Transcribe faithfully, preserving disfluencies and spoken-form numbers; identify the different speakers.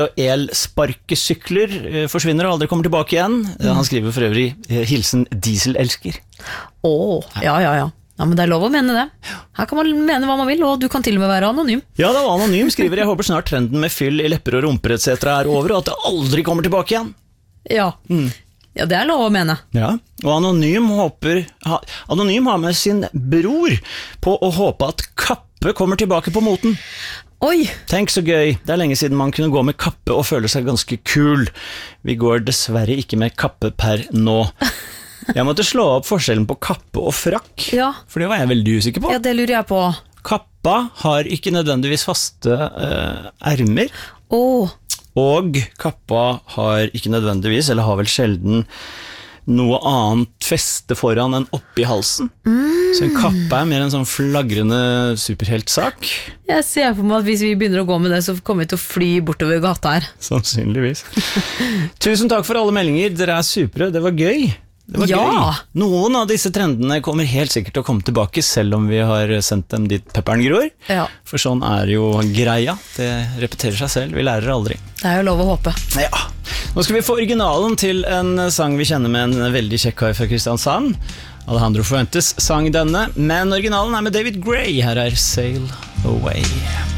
Speaker 1: El-sparkesykler forsvinner og aldri kommer tilbake igjen. Han skriver for øvrig hilsen dieselelsker.
Speaker 2: Åh, ja, ja, ja. Ja, men det er lov å mene det. Her kan man mene hva man vil, og du kan til og med være anonym.
Speaker 1: Ja, det var anonym, skriver jeg. Håper snart trenden med fyll i lepper og rumper et cetera er over, og at det aldri kommer tilbake igjen.
Speaker 2: Ja, mm. ja det er lov å mene.
Speaker 1: Ja, og anonym håper ha, Anonym har med sin bror på å håpe at kappe kommer tilbake på moten.
Speaker 2: Oi!
Speaker 1: Tenk så gøy, det er lenge siden man kunne gå med kappe og føle seg ganske kul. Vi går dessverre ikke med kappe per nå. Jeg måtte slå opp forskjellen på kappe og frakk,
Speaker 2: ja.
Speaker 1: For det var jeg veldig usikker på.
Speaker 2: Ja, det lurer jeg på.
Speaker 1: Kappa har ikke nødvendigvis faste uh, ermer,
Speaker 2: oh.
Speaker 1: og kappa har ikke nødvendigvis, eller har vel sjelden, noe annet feste foran enn oppi halsen. Mm. Så en kappe er mer en sånn flagrende superheltsak.
Speaker 2: Jeg ser på meg at hvis vi begynner å gå med det, så kommer vi til å fly bortover gata her.
Speaker 1: Sannsynligvis. Tusen takk for alle meldinger, dere er supre, det var gøy. Det var
Speaker 2: ja.
Speaker 1: gøy. Noen av disse trendene kommer helt sikkert til å komme tilbake, selv om vi har sendt dem dit pepperen gror.
Speaker 2: Ja.
Speaker 1: For sånn er jo greia. Det repeterer seg selv, vi lærer aldri.
Speaker 2: Det er jo lov å håpe.
Speaker 1: Ja. Nå skal vi få originalen til en sang vi kjenner med en veldig kjekk kar fra Kristiansand. Alejandro Fuentes sang denne, men originalen er med David Gray. Her er Sail Away.